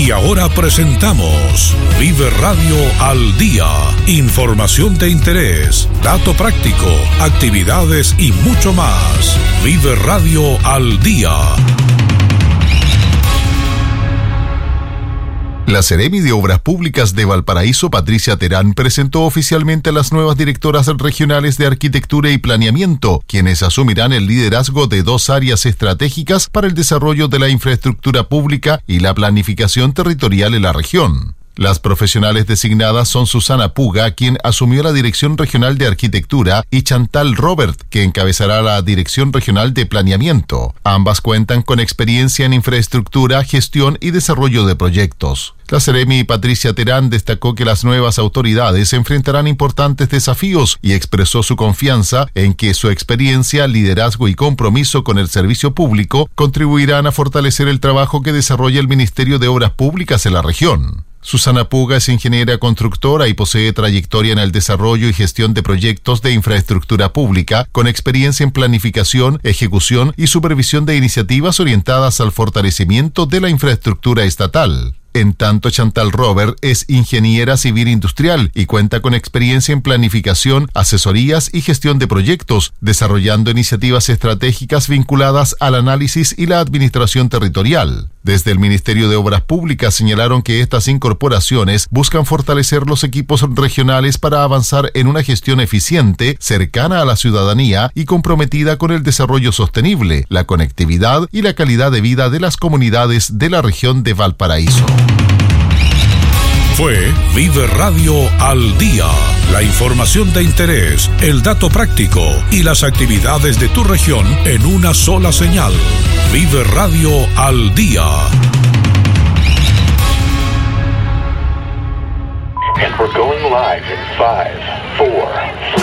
Y ahora presentamos Vive Radio al Día. Información de interés, dato práctico, actividades y mucho más. Vive Radio al Día. La Seremi de Obras Públicas de Valparaíso, Patricia Terán, presentó oficialmente a las nuevas directoras regionales de Arquitectura y Planeamiento, quienes asumirán el liderazgo de 2 áreas estratégicas para el desarrollo de la infraestructura pública y la planificación territorial en la región. Las profesionales designadas son Susana Puga, quien asumió la Dirección Regional de Arquitectura, y Chantal Robert, que encabezará la Dirección Regional de Planeamiento. Ambas cuentan con experiencia en infraestructura, gestión y desarrollo de proyectos. La Seremi Patricia Terán destacó que las nuevas autoridades enfrentarán importantes desafíos y expresó su confianza en que su experiencia, liderazgo y compromiso con el servicio público contribuirán a fortalecer el trabajo que desarrolla el Ministerio de Obras Públicas en la región. Susana Puga es ingeniera constructora y posee trayectoria en el desarrollo y gestión de proyectos de infraestructura pública, con experiencia en planificación, ejecución y supervisión de iniciativas orientadas al fortalecimiento de la infraestructura estatal. En tanto, Chantal Robert es ingeniera civil industrial y cuenta con experiencia en planificación, asesorías y gestión de proyectos, desarrollando iniciativas estratégicas vinculadas al análisis y la administración territorial. Desde el Ministerio de Obras Públicas señalaron que estas incorporaciones buscan fortalecer los equipos regionales para avanzar en una gestión eficiente, cercana a la ciudadanía y comprometida con el desarrollo sostenible, la conectividad y la calidad de vida de las comunidades de la región de Valparaíso. Fue Vive Radio al Día. La información de interés, el dato práctico y las actividades de tu región en una sola señal. Vive Radio al Día. And we're going live in 5, 4, 3.